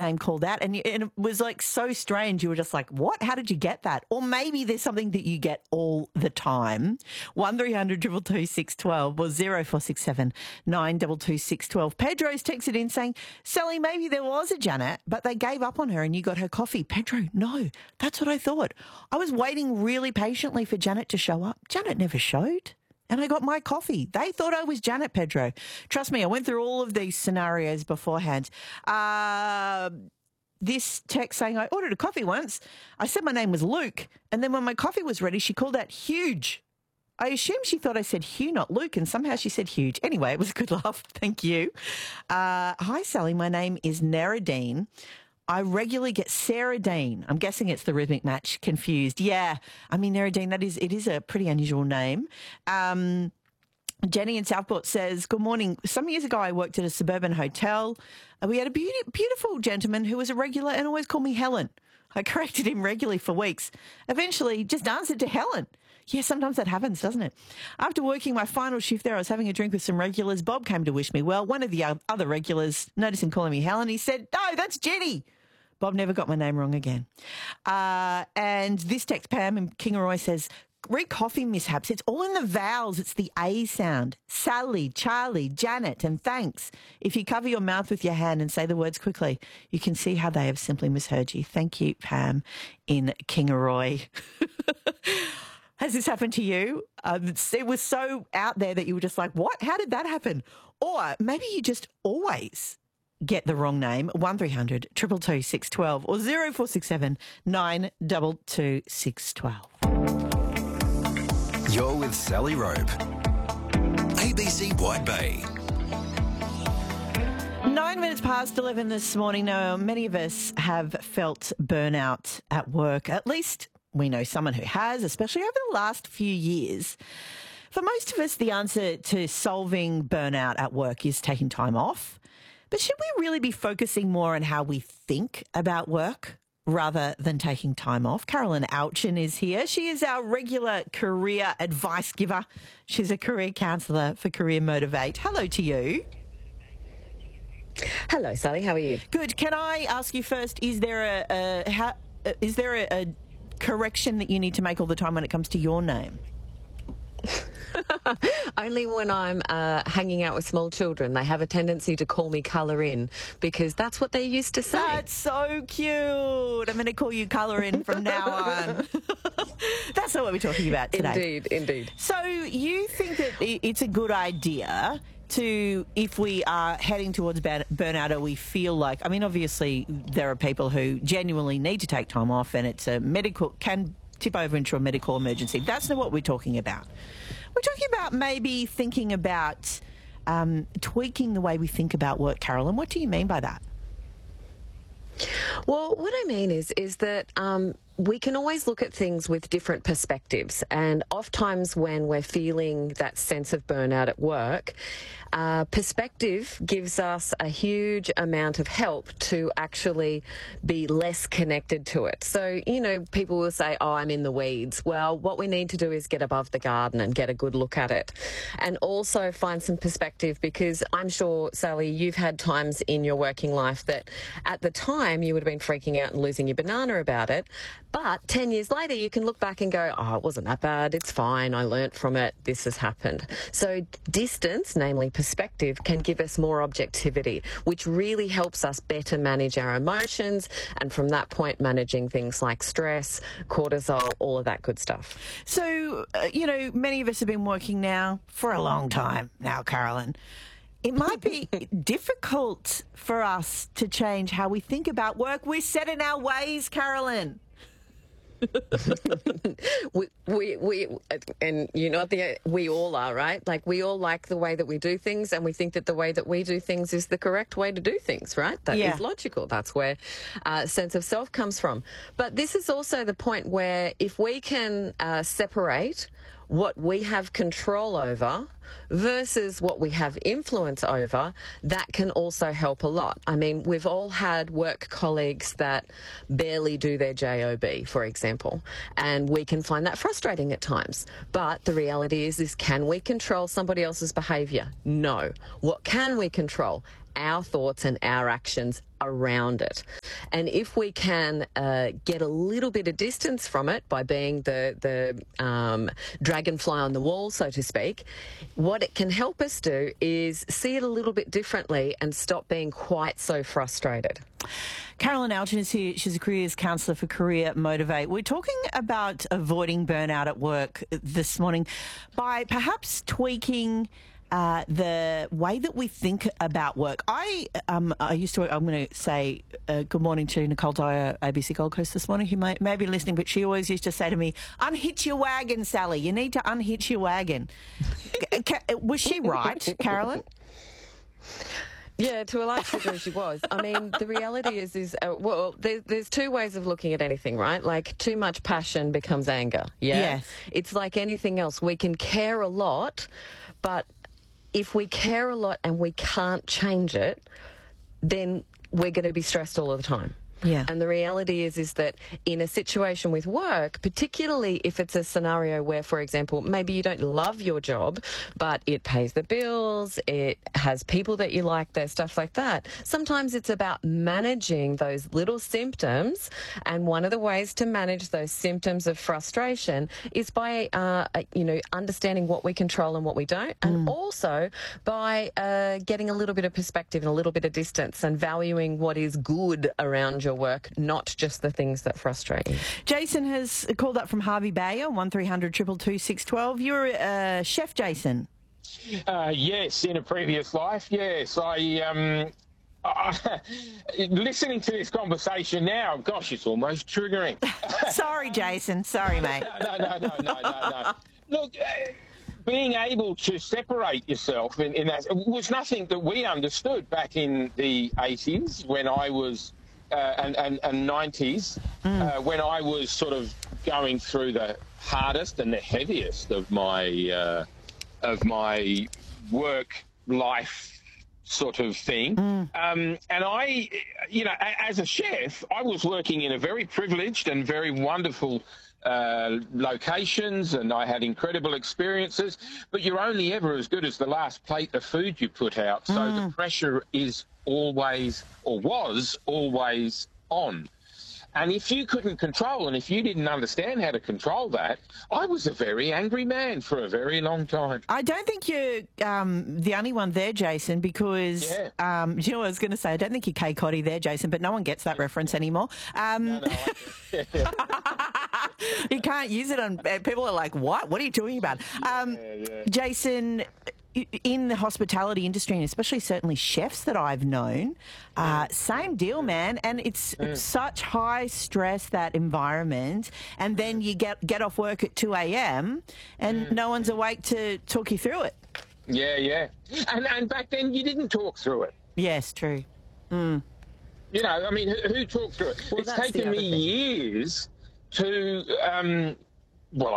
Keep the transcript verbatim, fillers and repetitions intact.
name called out, and, you, and it was like so strange. You were just like, what? How did you get that? Or maybe there's something that you get all the time. one three hundred two two two six one two or zero four six seven nine two two six one two. Pedro's texted in saying, Sally, maybe there was a Janet, but they gave up on her and you got her coffee. Pedro, no, that's what I thought. I was waiting really patiently for Janet to show up. Janet never showed. And I got my coffee. They thought I was Janet, Pedro. Trust me, I went through all of these scenarios beforehand. Uh, this text saying, I ordered a coffee once. I said my name was Luke. And then when my coffee was ready, she called out huge. I assume she thought I said Hugh, not Luke, and somehow she said huge. Anyway, it was a good laugh. Thank you. Uh, hi, Sally. My name is Naradine. I regularly get Sarah Dean. I'm guessing it's the rhythmic match confused. Yeah. I mean, Naradine, that is, it is a pretty unusual name. Um, Jenny in Southport says, good morning. Some years ago, I worked at a suburban hotel. We had a beauty, beautiful gentleman who was a regular and always called me Helen. I corrected him regularly for weeks. Eventually, just answered to Helen. Yeah, sometimes that happens, doesn't it? After working my final shift there, I was having a drink with some regulars. Bob came to wish me well. One of the other regulars noticed him calling me Helen. He said, no, that's Jenny. Bob never got my name wrong again. Uh, and this text, Pam in Kingaroy says, read coffee mishaps. It's all in the vowels. It's the A sound. Sally, Charlie, Janet, and thanks. If you cover your mouth with your hand and say the words quickly, you can see how they have simply misheard you. Thank you, Pam in Kingaroy. Has this happened to you? Uh, it was so out there that you were just like, what? How did that happen? Or maybe you just always get the wrong name. one three hundred two two two six one two or zero four six seven nine two two six one two. You're with Sally Rope. A B C White Bay. Nine minutes past eleven this morning. Now, many of us have felt burnout at work. At least we know someone who has, especially over the last few years. For most of us, the answer to solving burnout at work is taking time off. But should we really be focusing more on how we think about work rather than taking time off? Carolyn Ouchen is here. She is our regular career advice giver. She's a career counsellor for Career Motivate. Hello to you. Hello, Sally. How are you? Good. Can I ask you first, is there a, a, how, is there a, a correction that you need to make all the time when it comes to your name? Only when I'm uh, hanging out with small children. They have a tendency to call me Colour In because that's what they used to say. That's so cute. I'm going to call you Colour In from now on. That's not what we're talking about today. Indeed, indeed. So you think that it's a good idea to, if we are heading towards burnout or we feel like, I mean, obviously there are people who genuinely need to take time off and it's a medical, can tip over into a medical emergency. That's not what we're talking about. We're talking about maybe thinking about um, tweaking the way we think about work, Carolyn. What do you mean by that? Well, what I mean is, is that um, we can always look at things with different perspectives. And oftentimes when we're feeling that sense of burnout at work, uh, perspective gives us a huge amount of help to actually be less connected to it. So, you know, people will say, oh, I'm in the weeds. Well, what we need to do is get above the garden and get a good look at it. And also find some perspective, because I'm sure, Sally, you've had times in your working life that at the time you would have been freaking out and losing your banana about it. But ten years later, you can look back and go, oh, it wasn't that bad. It's fine. I learnt from it. This has happened. So distance, namely perspective, can give us more objectivity, which really helps us better manage our emotions. And from that point, managing things like stress, cortisol, all of that good stuff. So, uh, you know, many of us have been working now for a long time now, Carolyn. It might be difficult for us to change how we think about work. We're set in our ways, Carolyn. we, we, we, and you know, the, we all are, right? Like, we all like the way that we do things, and we think that the way that we do things is the correct way to do things, right? That yeah. is logical. That's where uh, sense of self comes from. But this is also the point where if we can uh, separate what we have control over versus what we have influence over, that can also help a lot. I mean, we've all had work colleagues that barely do their job, for example, and we can find that frustrating at times. But the reality is, is can we control somebody else's behaviour? No. What can we control? our thoughts and our actions around it. And if we can uh, get a little bit of distance from it by being the, the um, dragonfly on the wall, so to speak, what it can help us do is see it a little bit differently and stop being quite so frustrated. Carolyn Alton is here. She's a careers counsellor for Career Motivate. We're talking about avoiding burnout at work this morning by perhaps tweaking Uh, the way that we think about work. I um, I used to, I'm going to say uh, good morning to Nicole Dyer, A B C Gold Coast this morning, who may, may be listening, but she always used to say to me, unhitch your wagon, Sally. You need to unhitch your wagon. Was she right, Carolyn? Yeah, to a large degree she was. I mean, the reality is, is uh, well, there, there's two ways of looking at anything, right? Like, too much passion becomes anger, yeah? Yes. It's like anything else. We can care a lot, but if we care a lot and we can't change it, then we're going to be stressed all of the time. Yeah. And the reality is, is that in a situation with work, particularly if it's a scenario where, for example, maybe you don't love your job, but it pays the bills, it has people that you like there, stuff like that. Sometimes it's about managing those little symptoms. And one of the ways to manage those symptoms of frustration is by, uh, you know, understanding what we control and what we don't. And mm. also by uh, getting a little bit of perspective and a little bit of distance and valuing what is good around your work, not just the things that frustrate you. Jason has called up from Harvey Bay on one three hundred two two two six one two. You're a chef, Jason. Uh, yes, in a previous life, yes. I, um, I, listening to this conversation now, gosh, it's almost triggering. Sorry, Jason. Sorry, mate. no, no, no, no, no, no. Look, uh, being able to separate yourself in, in that was nothing that we understood back in the eighties when I was Uh, and, and, and nineties, mm. uh, when I was sort of going through the hardest and the heaviest of my uh, of my work life sort of thing. Mm. Um, and I, you know, a, as a chef, I was working in a very privileged and very wonderful uh, locations, and I had incredible experiences, but you're only ever as good as the last plate of food you put out. So mm. the pressure is always, or was always on. And if you couldn't control, and if you didn't understand how to control that, I was a very angry man for a very long time. I don't think you're um, the only one there, Jason, because, yeah. um, you know what I was going to say? I don't think you're Kay Cotty there, Jason, but no one gets that reference anymore. Um, no, no, I, you can't use it on, people are like, what? What are you talking about? Um, yeah, yeah. Jason, in the hospitality industry, and especially certainly chefs that I've known, uh, same deal, man. And it's, mm. it's such high stress, that environment. And then you get, get off work at two a.m. and mm. no one's awake to talk you through it. Yeah, yeah. And, and back then you didn't talk through it. Yes, true. Mm. You know, I mean, who, who talked through it? Well, it's taken me thing. years to, um, well,